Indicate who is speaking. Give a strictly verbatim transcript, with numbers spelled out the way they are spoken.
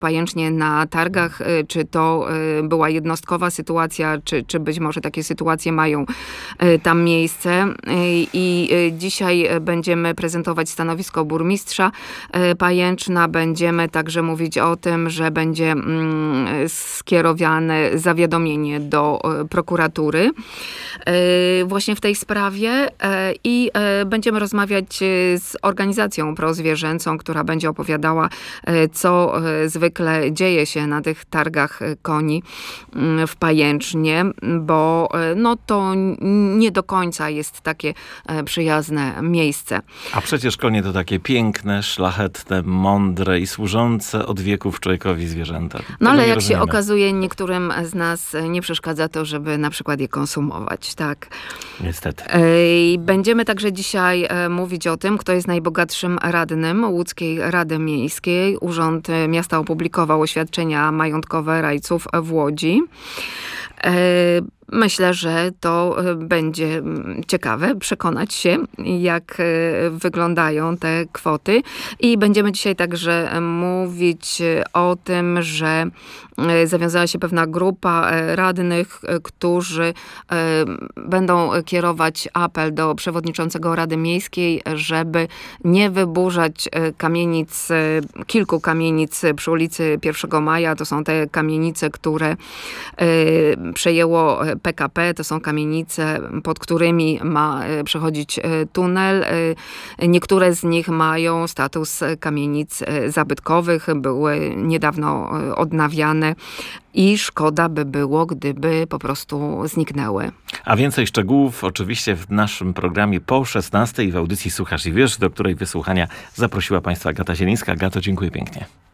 Speaker 1: Pajęcznie na targach, czy to była jednostkowa sytuacja, czy, czy być może takie sytuacje mają tam miejsce. I dzisiaj będziemy prezentować stanowisko burmistrza Pajęczna. Będziemy także mówić o tym, że będzie skierowane zawiadomienie do prokuratury właśnie w tej sprawie i będziemy rozmawiać z organizacją prozwierzęcą, która będzie opowiadała, co zwykle dzieje się na tych targach koni w Pajęcznie, bo no to nie do końca jest takie przyjazne miejsce.
Speaker 2: A przecież konie to takie piękne, szlachetne, mądre i służące od wieków człowiekowi zwierzęta. Tego
Speaker 1: no ale jak
Speaker 2: rozumiemy.
Speaker 1: się okazuje, niektórym z nas nie przeszkadza to, żeby na przykład je konsumować, tak?
Speaker 2: Niestety.
Speaker 1: Będziemy także dzisiaj mówić o tym, kto jest najbogatszym radnym Łódzkiej Rady Miejskiej. Urząd Miasta opublikował oświadczenia majątkowe rajców w Łodzi. Myślę, że to będzie ciekawe przekonać się, jak wyglądają te kwoty. I będziemy dzisiaj także mówić o tym, że zawiązała się pewna grupa radnych, którzy będą kierować apel do przewodniczącego Rady Miejskiej, żeby nie wyburzać kamienic, kilku kamienic przy ulicy pierwszego Maja. To są te kamienice, które przejęło P K P, to są kamienice, pod którymi ma przechodzić tunel. Niektóre z nich mają status kamienic zabytkowych, były niedawno odnawiane i szkoda by było, gdyby po prostu zniknęły.
Speaker 2: A więcej szczegółów oczywiście w naszym programie po szesnastej w audycji Słuchasz i Wiesz, do której wysłuchania zaprosiła Państwa Agata Zielińska. Agato, dziękuję pięknie.